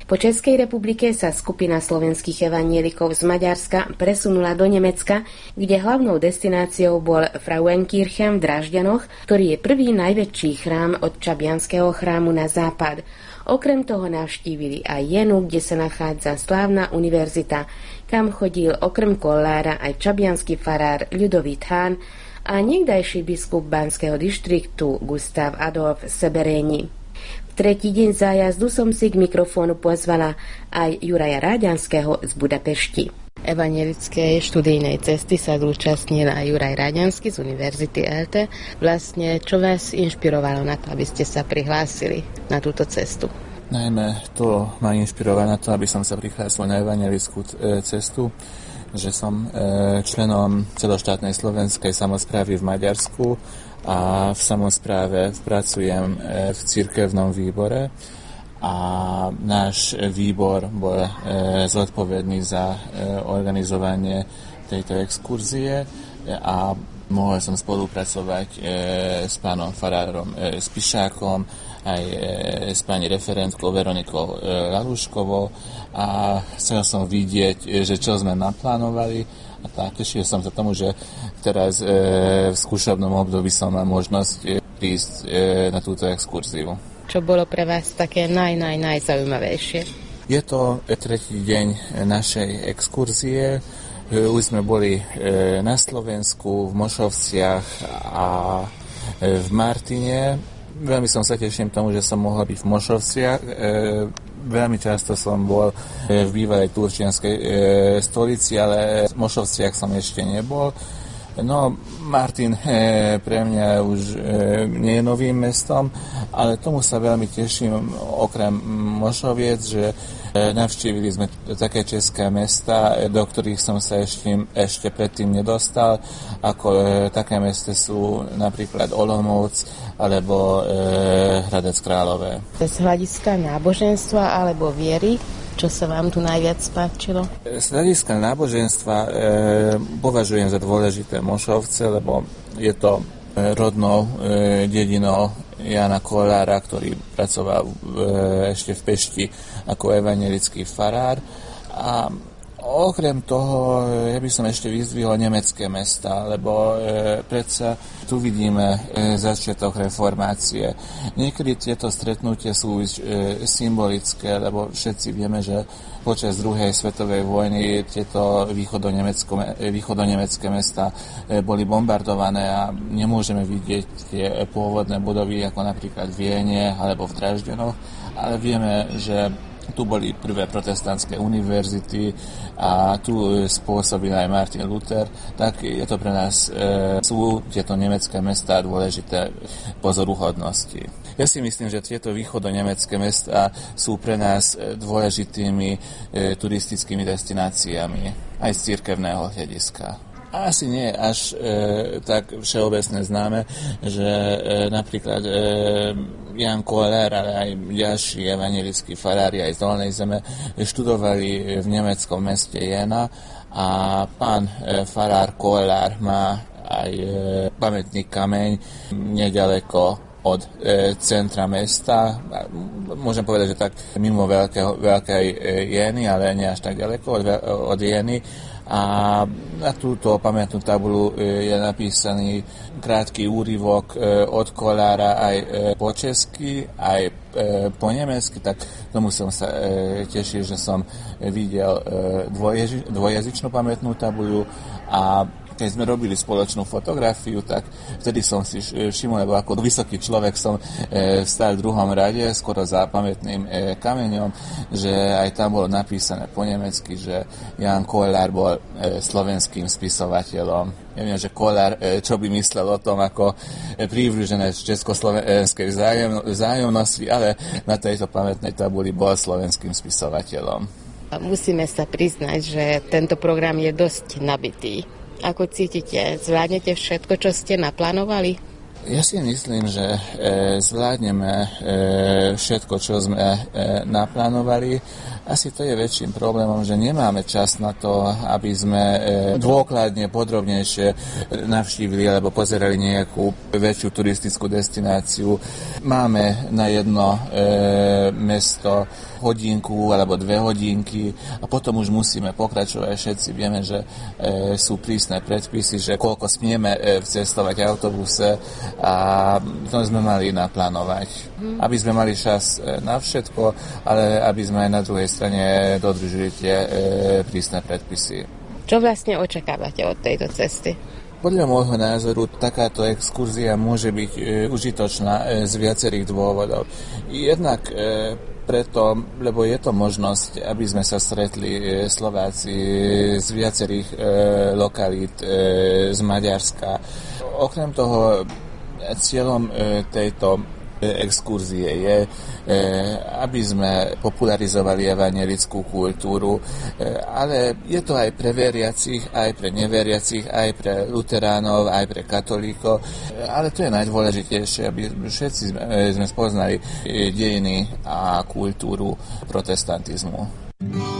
Po Českej republike sa skupina slovenských evanjelikov z Maďarska presunula do Nemecka, kde hlavnou destináciou bol Frauenkirchen v Drážďanoch, ktorý je prvý najväčší chrám od Čabianskeho chrámu na západ. Okrem toho navštívili aj Jenu, kde sa nachádza slávna univerzita, kam chodil okrem Kollára aj čabiansky farár Ľudovít Hán a niekdajší biskup Banského dištriktu Gustav Adolf Seberéni. V tretí deň zájazdu som si k mikrofónu pozvala aj Juraja Ráďanského z Budapešti. Evanjelickej študijnej cesty sa zúčastnil aj Juraj Ráďanský z Univerzity ELTE. Vlastne, čo vás inšpirovalo na to, aby ste sa prihlásili na túto cestu? Najmä to ma inšpirovalo na to, aby som sa prihlásil na evanjelickú cestu, že som členom celoštátnej slovenskej samosprávy v Maďarsku a v samospráve pracujem v cirkevnom výbore a náš výbor bol zodpovedný za organizovanie tejto exkurzie a mohol som spolupracovať s pánom farárom Spišákom, aj s pani referentkou Veronikou Laluškovou a chcel som vidieť, že čo sme naplánovali. A tak tešil som sa tomu, že teraz v skúšobnom období som mal možnosť prísť na túto exkurziu. Čo bolo pre vás také najzaujímavejšie? Je to tretí deň našej exkurzie. Už sme boli na Slovensku, v Mošovciach a v Martine. Veľmi som sa teším tomu, že som mohol byť v Mošovciach. Veľmi často som bol v bývalej turčianskej stolici, ale v Mošovciach som ešte nebol. No, Martin pre mňa už nie je novým mestom, ale tomu sa veľmi teším, okrem Mošoviec, že navštívili sme také české mesta, do ktorých som sa ešte predtým nedostal, ako také mesta sú napríklad Olomouc alebo Hradec Králové. Z hľadiska náboženstva alebo viery, čo sa vám tu najviac páčilo? Z hľadiska náboženstva považujem za dôležité Mošovce, lebo je to rodnou dedinou Jana Kollára, ktorý pracoval ešte v Pešti ako evanjelický farár. A okrem toho, ja by som ešte vyzdvihol nemecké mesta, lebo predsa tu vidíme začiatok reformácie. Niekedy tieto stretnutia sú symbolické, lebo všetci vieme, že počas druhej svetovej vojny tieto východonemecké mesta boli bombardované a nemôžeme vidieť tie pôvodné budovy, ako napríklad v Viene alebo v Drážďanoch, ale vieme, že tu boli prvé protestantské univerzity a tu spôsobil aj Martin Luther, tak je to pre nás, sú tieto nemecké mestá dôležité pozoruhodnosti. Ja si myslím, že tieto východonemecké mestá sú pre nás dôležitými turistickými destináciami aj z cirkevného hľadiska. Asi nie až tak všeobecne známe, že napríklad Jan Kollár, ale aj ďalší evanjelickí farári aj z Dolnej Zeme študovali v nemeckom meste Jena a pán farár Kollár má aj pamätný kameň nedaleko od centra mesta. Môžem povedať, že tak mimo veľkej Jeny, ale nie až tak ďaleko od Jeny. A na túto pamätnú tabuľu je napísaný krátky úryvok od Kollára aj po česky, aj po nemecky, tak tomu som sa tešil, že som videl dvojjazyčnú pamätnú tabuľu a keď sme robili spoločnú fotografiu, tak vtedy som si všimol, lebo ako vysoký človek som stál v druhom rade, skoro za pamätným kameňom, že aj tam bolo napísané po nemecky, že Jan Kollár bol slovenským spisovateľom. Neviem, že Kollár, čo by myslel o tom, ako prívružené československej vzájomnosti, ale na tejto pamätnej tabuli bol slovenským spisovateľom. Musíme sa priznať, že tento program je dosť nabitý. Ako cítite? Zvládnete všetko, čo ste naplánovali? Ja si myslím, že zvládneme všetko, čo sme naplánovali. Asi to je väčším problémom, že nemáme čas na to, aby sme dôkladne, podrobnejšie navštívili alebo pozerali nejakú väčšiu turistickú destináciu. Máme na jedno mesto hodinku alebo 2 hodinky a potom už musíme pokračovať. Všetci vieme, že sú prísne predpisy, že koľko smieme cestovať v autobuse a to sme mali naplánovať. Aby sme mali čas na všetko, ale aby sme aj na druhej strane dodržili tie prísne predpisy. Čo vlastne očakávate od tejto cesty? Podľa môjho názoru takáto exkurzia môže byť užitočná z viacerých dôvodov. Jednak preto, lebo je to možnosť, aby sme sa stretli Slováci z viacerých lokalít z Maďarska. Okrem toho, cieľom tejto exkurzie je, aby sme popularizovali evanjelickú kultúru, ale je to aj pre veriacich, aj pre neveriacich, aj pre luteránov, aj pre katolíkov, ale to je najdôležitejšie, aby všetci sme spoznali dejiny a kultúru protestantizmu.